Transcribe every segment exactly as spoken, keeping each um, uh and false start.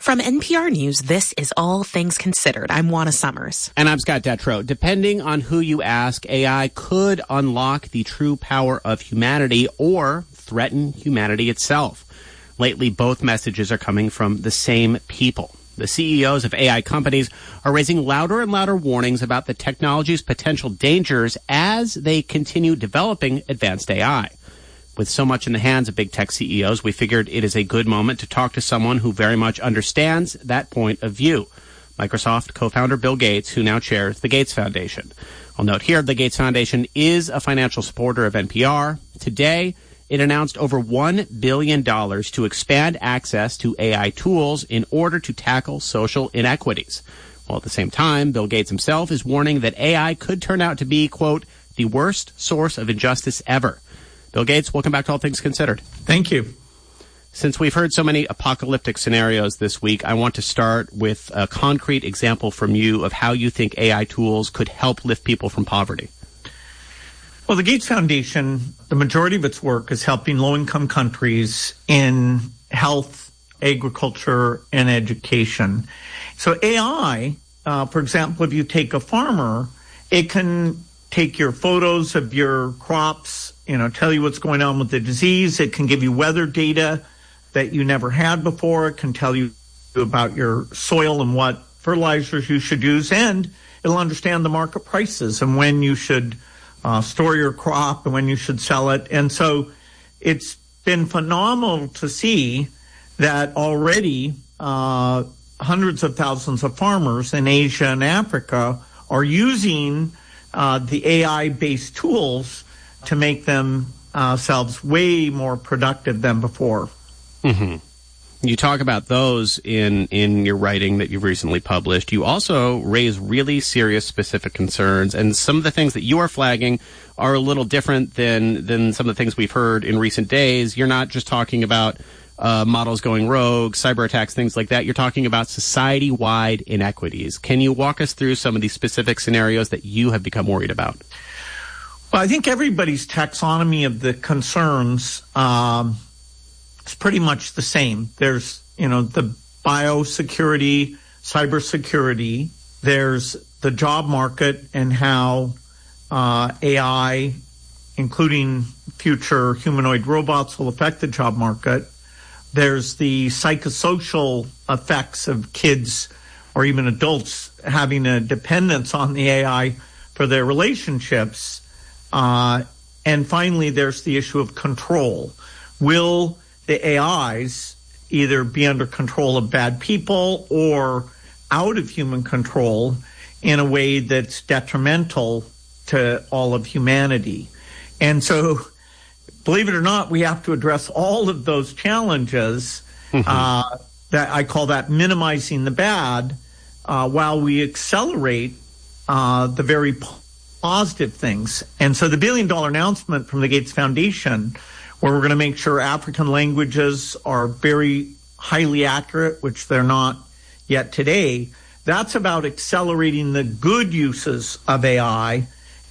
From N P R News, this is All Things Considered. I'm Juana Summers. And I'm Scott Detrow. Depending on who you ask, A I could unlock the true power of humanity or threaten humanity itself. Lately, both messages are coming from the same people. The C E Os of A I companies are raising louder and louder warnings about the technology's potential dangers as they continue developing advanced A I. With so much in the hands of big tech C E Os, we figured it is a good moment to talk to someone who very much understands that point of view. Microsoft co-founder Bill Gates, who now chairs the Gates Foundation. I'll note here, the Gates Foundation is a financial supporter of N P R. Today, it announced over one billion dollars to expand access to A I tools in order to tackle social inequities. While at the same time, Bill Gates himself is warning that A I could turn out to be, quote, the worst source of injustice ever. Bill Gates, welcome back to All Things Considered. Thank you. Since we've heard so many apocalyptic scenarios this week, I want to start with a concrete example from you of how you think A I tools could help lift people from poverty. Well, the Gates Foundation, the majority of its work is helping low-income countries in health, agriculture, and education. So A I, uh, for example, if you take a farmer, it can take your photos of your crops, you know, tell you what's going on with the disease. It can give you weather data that you never had before. It can tell you about your soil and what fertilizers you should use, and it'll understand the market prices and when you should uh, store your crop and when you should sell it. And so it's been phenomenal to see that already uh, hundreds of thousands of farmers in Asia and Africa are using uh, the A I-based tools to make themselves uh, way more productive than before. Mm-hmm. You talk about those in, in your writing that you've recently published. You also raise really serious specific concerns, and some of the things that you are flagging are a little different than, than some of the things we've heard in recent days. You're not just talking about uh, models going rogue, cyber attacks, things like that. You're talking about society-wide inequities. Can you walk us through some of these specific scenarios that you have become worried about? Well, I think everybody's taxonomy of the concerns um, is pretty much the same. There's, you know, the biosecurity, cybersecurity. There's the job market and how uh, A I, including future humanoid robots, will affect the job market. There's the psychosocial effects of kids or even adults having a dependence on the A I for their relationships. Uh, and finally, there's the issue of control. Will the A Is either be under control of bad people or out of human control in a way that's detrimental to all of humanity? And so, believe it or not, we have to address all of those challenges. Mm-hmm. Uh, that I call that minimizing the bad, uh, while we accelerate uh, the very positive things. And so the billion dollar announcement from the Gates Foundation, where we're going to make sure African languages are very highly accurate, which they're not yet today, that's about accelerating the good uses of A I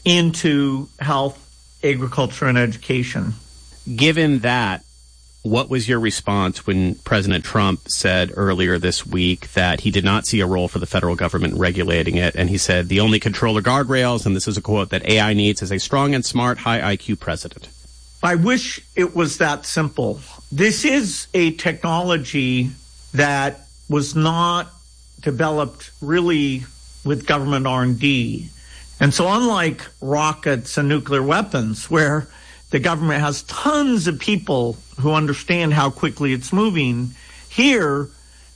into health, agriculture, and education. Given that, what was your response when President Trump said earlier this week that he did not see a role for the federal government regulating it? And he said the only control or guardrails, and this is a quote, that A I needs is a strong and smart, high I Q president. I wish it was that simple. This is a technology that was not developed really with government R and D. And so unlike rockets and nuclear weapons, where the government has tons of people who understand how quickly it's moving, here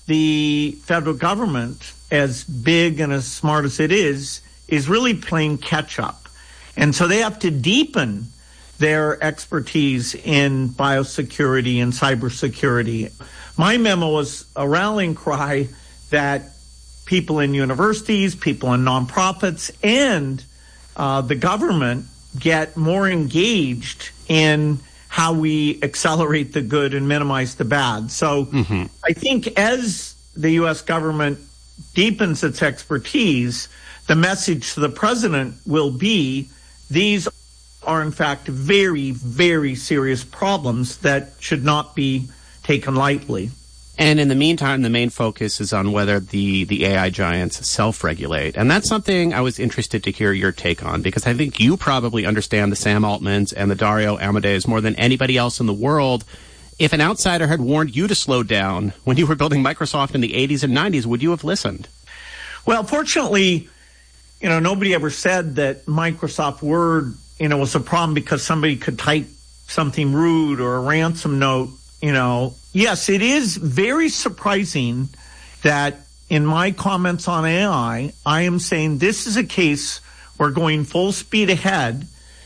the federal government, as big and as smart as it is, is really playing catch up. And so they have to deepen their expertise in biosecurity and cybersecurity. My memo was a rallying cry that people in universities, people in nonprofits, and uh, the government get more engaged in how we accelerate the good and minimize the bad. So mm-hmm. I think as the U S government deepens its expertise, the message to the president will be these are in fact very, very serious problems that should not be taken lightly. And in the meantime, the main focus is on whether the, the A I giants self-regulate. And that's something I was interested to hear your take on, because I think you probably understand the Sam Altmans and the Dario Amadeus more than anybody else in the world. If an outsider had warned you to slow down when you were building Microsoft in the eighties and nineties, would you have listened? Well, fortunately, you know, nobody ever said that Microsoft Word, you know, was a problem because somebody could type something rude or a ransom note, you know. Yes, it is very surprising that in my comments on A I, I am saying this is a case where going full speed ahead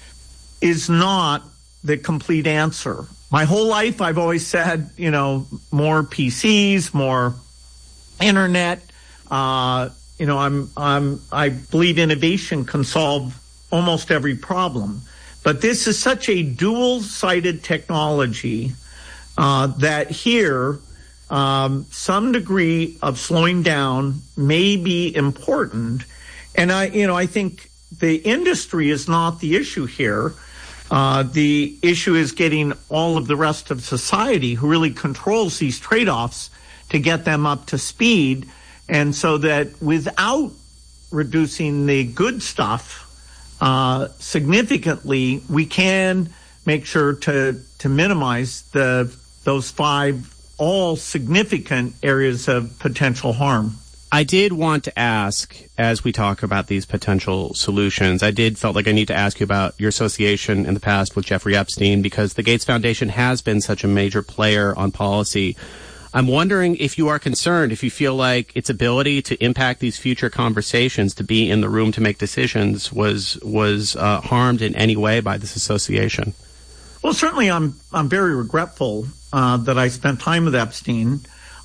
is not the complete answer. My whole life, I've always said, you know, more P Cs, more internet. Uh, you know, I'm, I'm, I believe innovation can solve almost every problem. But this is such a dual-sided technology uh, that here, um, some degree of slowing down may be important. And I, you know, I think the industry is not the issue here. Uh, the issue is getting all of the rest of society who really controls these trade-offs to get them up to speed. And so that without reducing the good stuff uh, significantly, we can make sure to, to minimize the those five all significant areas of potential harm. I did want to ask, as we talk about these potential solutions, I did felt like I need to ask you about your association in the past with Jeffrey Epstein, because the Gates Foundation has been such a major player on policy. I'm wondering if you are concerned, if you feel like its ability to impact these future conversations, to be in the room to make decisions, was was uh, harmed in any way by this association. Well, certainly I'm I'm very regretful uh, that I spent time with Epstein.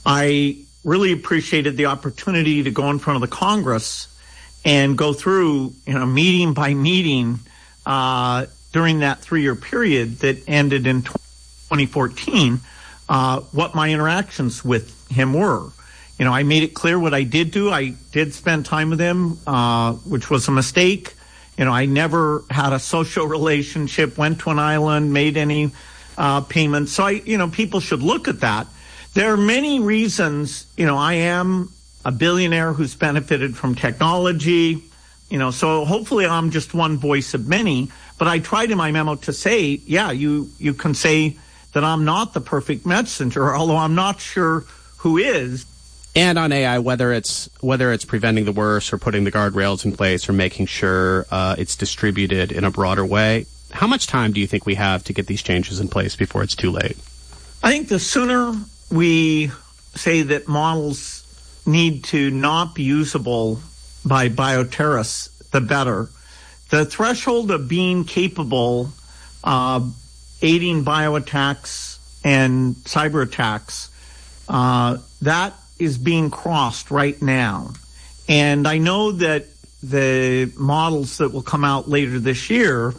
I really appreciated the opportunity to go in front of the Congress and go through, you know, meeting by meeting uh, during that three-year period that ended in twenty fourteen, uh, what my interactions with him were. You know, I made it clear what I did do. I did spend time with him, uh, which was a mistake. You know, I never had a social relationship, went to an island, made any uh, payments. So, I, you know, people should look at that. There are many reasons, you know, I am a billionaire who's benefited from technology, you know, so hopefully I'm just one voice of many. But I tried in my memo to say, yeah, you, you can say that I'm not the perfect messenger, although I'm not sure who is. And on A I, whether it's whether it's preventing the worst or putting the guardrails in place or making sure uh, it's distributed in a broader way, how much time do you think we have to get these changes in place before it's too late? I think the sooner we say that models need to not be usable by bioterrorists, the better. The threshold of being capable of aiding bioattacks and cyber attacks, uh, that is being crossed right now. And I know that the models that will come out later this year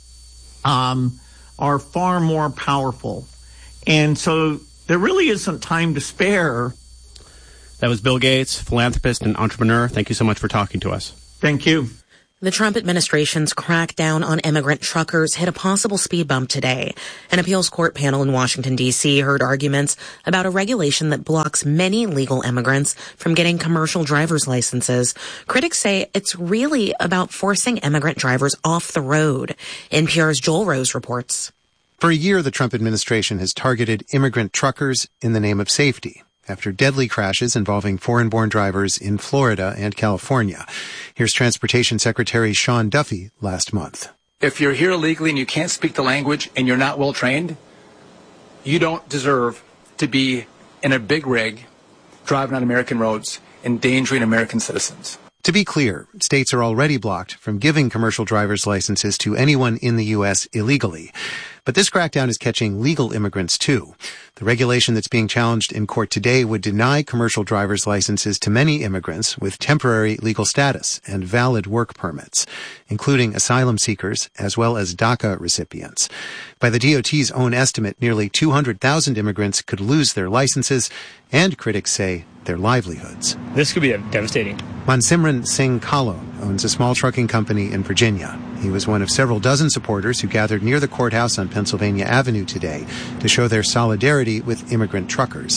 um, are far more powerful. And so there really isn't time to spare. That was Bill Gates, philanthropist and entrepreneur. Thank you so much for talking to us. Thank you. The Trump administration's crackdown on immigrant truckers hit a possible speed bump today. An appeals court panel in Washington, D C heard arguments about a regulation that blocks many legal immigrants from getting commercial driver's licenses. Critics say it's really about forcing immigrant drivers off the road. N P R's Joel Rose reports. For a year, the Trump administration has targeted immigrant truckers in the name of safety, after deadly crashes involving foreign-born drivers in Florida and California. Here's Transportation Secretary Sean Duffy last month. If you're here illegally and you can't speak the language and you're not well trained, you don't deserve to be in a big rig driving on American roads, endangering American citizens. To be clear, states are already blocked from giving commercial driver's licenses to anyone in the U S illegally. But this crackdown is catching legal immigrants, too. The regulation that's being challenged in court today would deny commercial driver's licenses to many immigrants with temporary legal status and valid work permits, including asylum seekers as well as DACA recipients. By the D O T's own estimate, nearly two hundred thousand immigrants could lose their licenses, and critics say their livelihoods. This could be devastating. Mansimran Singh Kalon owns a small trucking company in Virginia. He was one of several dozen supporters who gathered near the courthouse on Pennsylvania Avenue today to show their solidarity with immigrant truckers.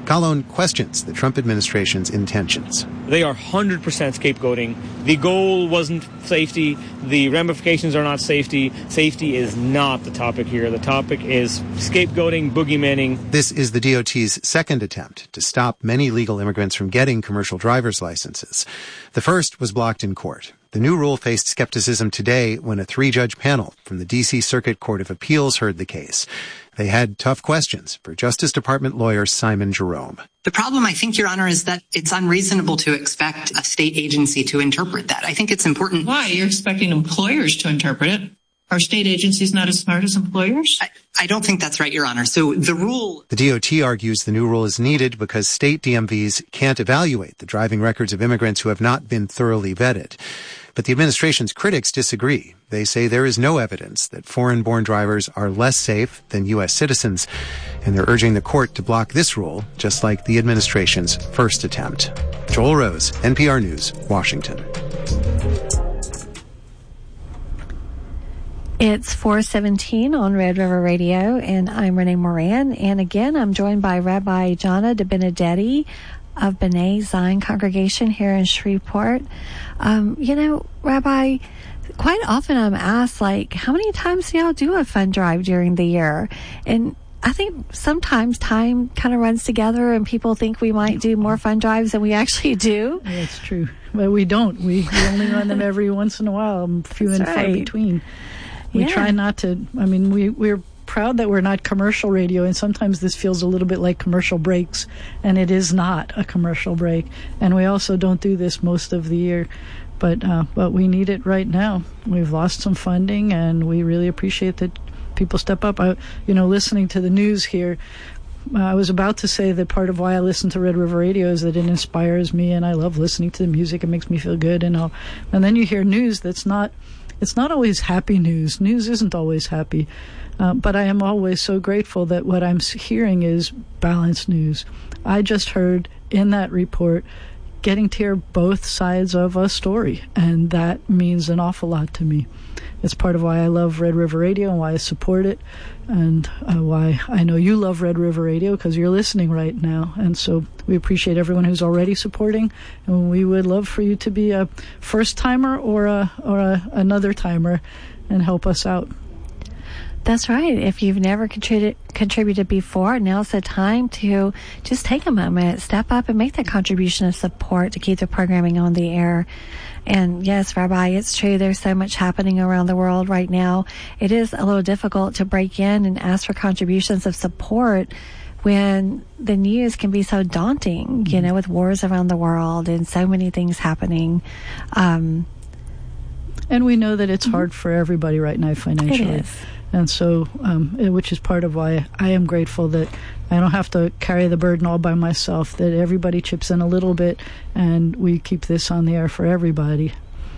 Calhoun questions the Trump administration's intentions. They are one hundred percent scapegoating. The goal wasn't safety. The ramifications are not safety. Safety is not the topic here. The topic is scapegoating, boogeymaning. This is the D O T's second attempt to stop many legal immigrants from getting commercial driver's licenses. The first was blocked in court. The new rule faced skepticism today when a three-judge panel from the D C Circuit Court of Appeals heard the case. They had tough questions for Justice Department lawyer Simon Jerome. The problem, I think, Your Honor, is that it's unreasonable to expect a state agency to interpret that. I think it's important. Why? You're expecting employers to interpret it. Are state agencies not as smart as employers? I, I don't think that's right, Your Honor. So the rule... The D O T argues the new rule is needed because state D M Vs can't evaluate the driving records of immigrants who have not been thoroughly vetted. But the administration's critics disagree. They say there is no evidence that foreign-born drivers are less safe than U S citizens, and they're urging the court to block this rule, just like the administration's first attempt. Joel Rose, N P R News, Washington. It's four seventeen on Red River Radio, and I'm Renee Moran. And again, I'm joined by Rabbi Jana de Benedetti of B'nai Zion Congregation here in Shreveport. Um, you know, Rabbi, quite often I'm asked, like, how many times do y'all do a fund drive during the year? And I think sometimes time kind of runs together and people think we might do more fund drives than we actually do. That's true. But we don't. We, we only run them every once in a while, few That's and far right. between. We Yeah. try not to, I mean, we, we're proud that we're not commercial radio, and sometimes this feels a little bit like commercial breaks, and it is not a commercial break. And we also don't do this most of the year, but uh, but we need it right now. We've lost some funding, and we really appreciate that people step up. I, you know, listening to the news here, uh, I was about to say that part of why I listen to Red River Radio is that it inspires me, and I love listening to the music. It makes me feel good, and all. And then you hear news that's not. It's not always happy news. News isn't always happy. Uh, but I am always so grateful that what I'm hearing is balanced news. I just heard in that report getting to hear both sides of a story, and that means an awful lot to me. It's part of why I love Red River Radio and why I support it, and uh, why I know you love Red River Radio, because you're listening right now. And so we appreciate everyone who's already supporting, and we would love for you to be a first-timer or a or a, another timer and help us out. That's right. If you've never contributed contributed before, now's the time to just take a moment, step up, and make that contribution of support to keep the programming on the air. And yes, Rabbi, it's true. There's so much happening around the world right now. It is a little difficult to break in and ask for contributions of support when the news can be so daunting, you know, with wars around the world and so many things happening. Um, and we know that it's mm-hmm. hard for everybody right now financially. It is. And so, um, which is part of why I am grateful that I don't have to carry the burden all by myself, that everybody chips in a little bit and we keep this on the air for everybody.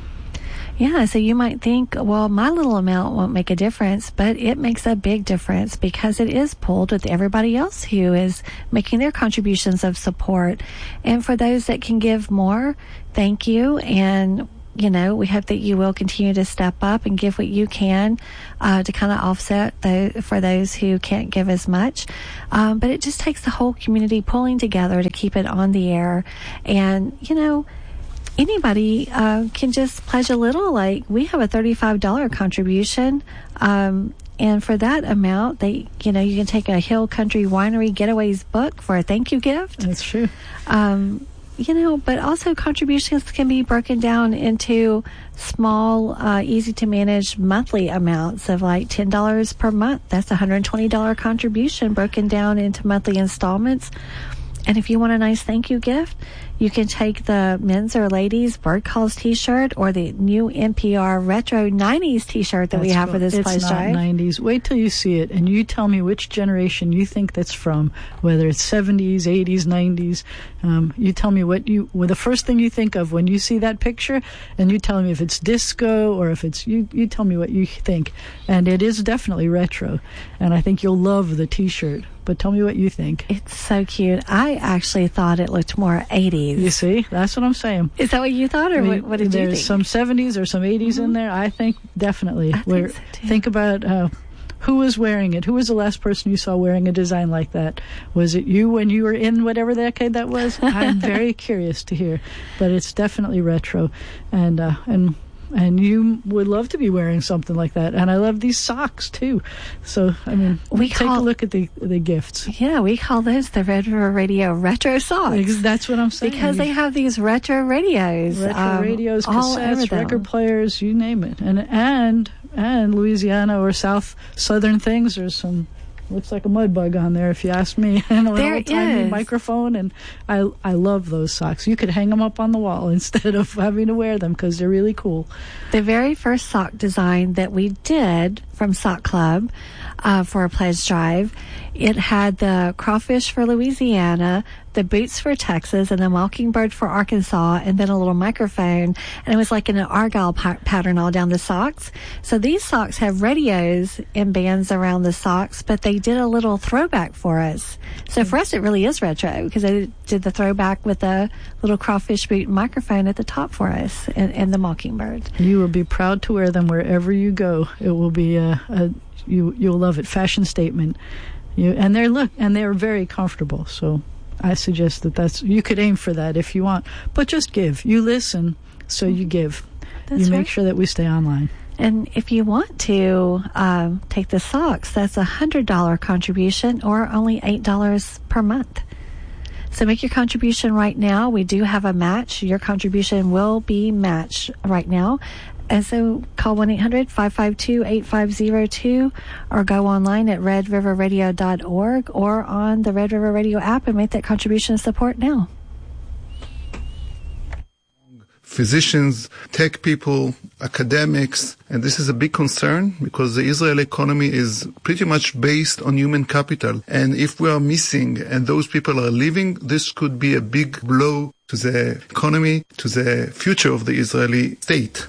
Yeah, so you might think, well, my little amount won't make a difference, but it makes a big difference because it is pulled with everybody else who is making their contributions of support. And for those that can give more, thank you. And you know, we hope that you will continue to step up and give what you can uh, to kind of offset the, for those who can't give as much. Um, but it just takes the whole community pulling together to keep it on the air. And, you know, anybody uh, can just pledge a little. Like, we have a thirty-five dollars contribution. Um, and for that amount, they, you know, you can take a Hill Country Winery Getaways book for a thank you gift. That's true. Um, You know, but also contributions can be broken down into small, uh, easy to manage monthly amounts of like ten dollars per month. That's a one hundred twenty dollars contribution broken down into monthly installments. And if you want a nice thank you gift, you can take the men's or ladies' Bird Calls t-shirt or the new N P R Retro nineties t-shirt that that's we have cool. for this it's place, not right? nineties. Wait till you see it, and you tell me which generation you think that's from, whether it's seventies, eighties, nineties. Um, you tell me what you, well, the first thing you think of when you see that picture, and you tell me if it's disco or if it's, you, you tell me what you think. And it is definitely retro, and I think you'll love the t-shirt. But tell me what you think. It's so cute. I actually thought it looked more eighties. You see? That's what I'm saying. Is that what you thought, or I mean, what, what did you think? There's some seventies or some eighties mm-hmm. in there. I think definitely. I Where, think so too. Think about uh, Who was wearing it? Who was the last person you saw wearing a design like that? Was it you when you were in whatever decade that was? I'm very curious to hear, but it's definitely retro, and uh, and. And you would love to be wearing something like that. And I love these socks, too. So, I mean, we take call, a look at the the gifts. Yeah, we call those the Red River Radio retro socks. That's what I'm saying. Because they have these retro radios. Retro um, radios, cassettes, record players, you name it. And, and, and Louisiana or South Southern things, there's some... Looks like a mud bug on there, if you ask me. And a there little tiny is. microphone, and I I love those socks. You could hang them up on the wall instead of having to wear them because they're really cool. The very first sock design that we did from Sock Club uh, for a pledge drive, it had the crawfish for Louisiana, the boots for Texas, and the mockingbird for Arkansas, and then a little microphone. And it was like in an argyle pa- pattern all down the socks. So these socks have radios and bands around the socks, but they did a little throwback for us. So for us, it really is retro because they did the throwback with a little crawfish boot microphone at the top for us, and, and the mockingbird. You will be proud to wear them wherever you go. It will be a, a you you'll love it. Fashion statement. You and they're look and they're very comfortable. So I suggest that that's you could aim for that if you want, but just give. You listen, so you give. That's you make right. sure that we stay online. And if you want to um, take the socks, that's a hundred dollar contribution or only eight dollars per month. So make your contribution right now. We do have a match. Your contribution will be matched right now. And so call one eight hundred five five two eight five zero two or go online at red river radio dot org or on the Red River Radio app and make that contribution support now. Physicians, tech people, academics, and this is a big concern because the Israeli economy is pretty much based on human capital. And if we are missing and those people are leaving, this could be a big blow to the economy, to the future of the Israeli state.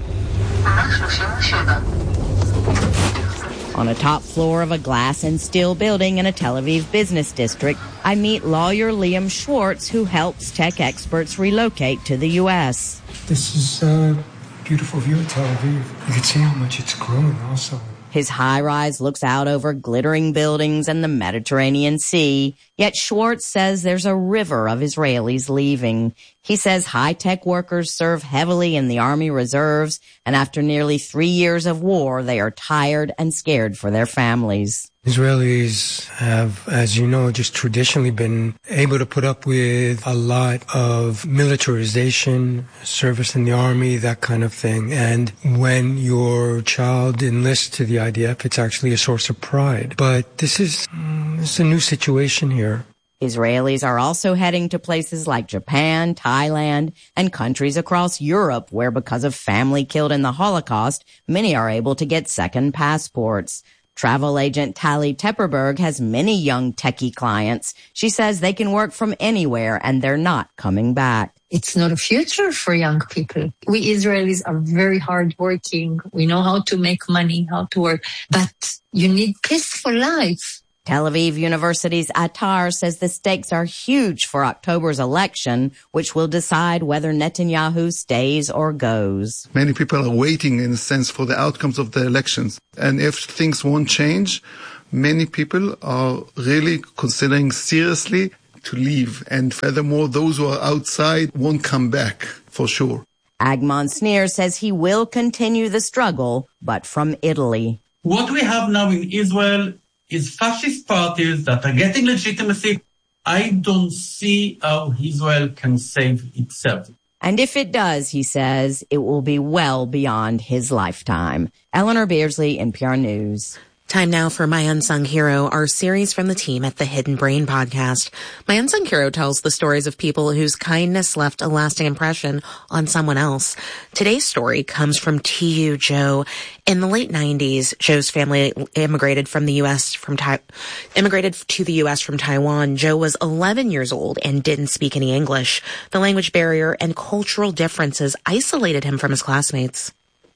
On a top floor of a glass and steel building in a Tel Aviv business district, I meet lawyer Liam Schwartz, who helps tech experts relocate to the U S. This is a beautiful view of Tel Aviv. You can see how much it's grown also. His high-rise looks out over glittering buildings and the Mediterranean Sea, yet Schwartz says there's a river of Israelis leaving. He says high-tech workers serve heavily in the Army Reserves, and after nearly three years of war, they are tired and scared for their families. Israelis have, as you know, just traditionally been able to put up with a lot of militarization, service in the army, that kind of thing. And when your child enlists to the I D F, it's actually a source of pride. But this is, this is a new situation here. Israelis are also heading to places like Japan, Thailand, and countries across Europe where, because of family killed in the Holocaust, many are able to get second passports. Travel agent Tali Tepperberg has many young techie clients. She says they can work from anywhere and they're not coming back. It's not a future for young people. We Israelis are very hardworking. We know how to make money, how to work, but you need peaceful life. Tel Aviv University's Attar says the stakes are huge for October's election, which will decide whether Netanyahu stays or goes. Many people are waiting, in a sense, for the outcomes of the elections. And if things won't change, many people are really considering seriously to leave. And furthermore, those who are outside won't come back, for sure. Agmon Sneer says he will continue the struggle, but from Italy. What we have now in Israel is fascist parties that are getting legitimacy. I don't see how Israel can save itself. And if it does, he says, it will be well beyond his lifetime. Eleanor Beardsley, N P R News. Time now for My Unsung Hero, our series from the team at the Hidden Brain podcast. My Unsung Hero tells the stories of people whose kindness left a lasting impression on someone else. Today's story comes from T U Joe. In the late nineties, Joe's family immigrated from the U S from Tai- immigrated to the U S from Taiwan. Joe was eleven years old and didn't speak any English. The language barrier and cultural differences isolated him from his classmates.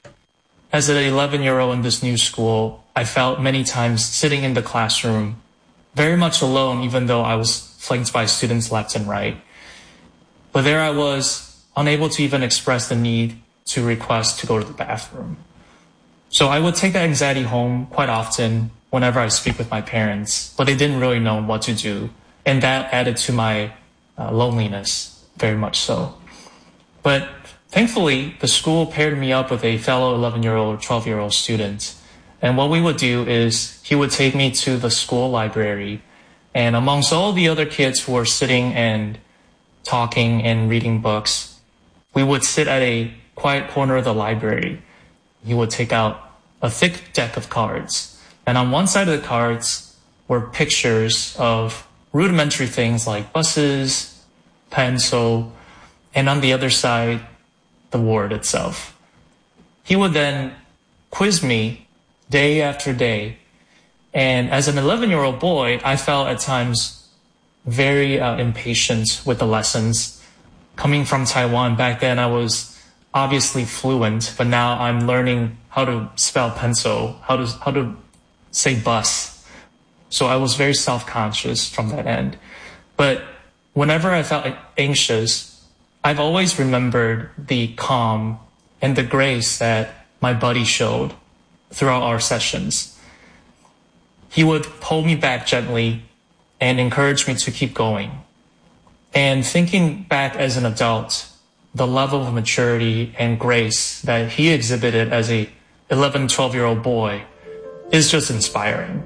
As an eleven-year-old in this new school, I felt many times sitting in the classroom very much alone, even though I was flanked by students left and right. But there I was, unable to even express the need to request to go to the bathroom. So I would take that anxiety home quite often whenever I speak with my parents, but they didn't really know what to do. And that added to my uh, loneliness, very much so. But thankfully, the school paired me up with a fellow eleven-year-old or twelve-year-old student. And what we would do is he would take me to the school library. And amongst all the other kids who were sitting and talking and reading books, we would sit at a quiet corner of the library. He would take out a thick deck of cards. And on one side of the cards were pictures of rudimentary things like buses, pencil, and on the other side, the word itself. He would then quiz me day after day. And as an eleven-year-old boy, I felt at times very uh, impatient with the lessons. Coming from Taiwan, back then I was obviously fluent, but now I'm learning how to spell pencil, how to how to say bus. So I was very self-conscious from that end. But whenever I felt anxious, I've always remembered the calm and the grace that my buddy showed throughout our sessions. He would pull me back gently and encourage me to keep going. And thinking back as an adult, the level of maturity and grace that he exhibited as a eleven, twelve-year-old boy is just inspiring.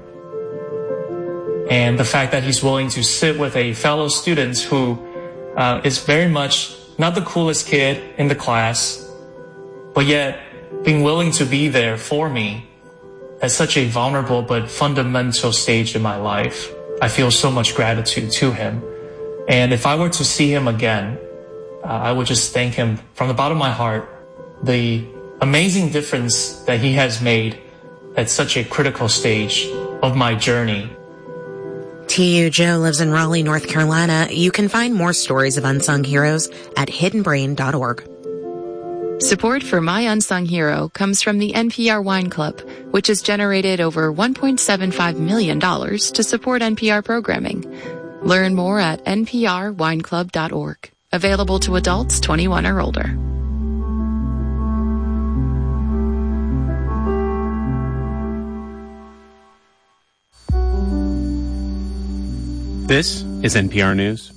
And the fact that he's willing to sit with a fellow student who uh, is very much not the coolest kid in the class, but yet being willing to be there for me at such a vulnerable but fundamental stage in my life, I feel so much gratitude to him. And if I were to see him again, uh, I would just thank him from the bottom of my heart, the amazing difference that he has made at such a critical stage of my journey. T U Joe lives in Raleigh, North Carolina. You can find more stories of unsung heroes at hidden brain dot org. Support for My Unsung Hero comes from the N P R Wine Club, which has generated over one point seven five million dollars to support N P R programming. Learn more at N P R wine club dot org. Available to adults twenty-one or older. This is N P R News.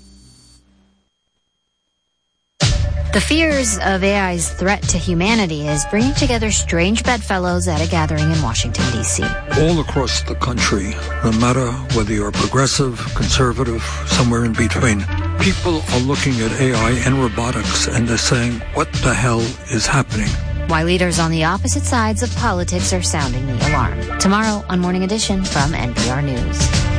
The fears of A I's threat to humanity is bringing together strange bedfellows at a gathering in Washington, D C. All across the country, no matter whether you're progressive, conservative, somewhere in between, people are looking at A I and robotics and they're saying, what the hell is happening? Why leaders on the opposite sides of politics are sounding the alarm. Tomorrow on Morning Edition from N P R News.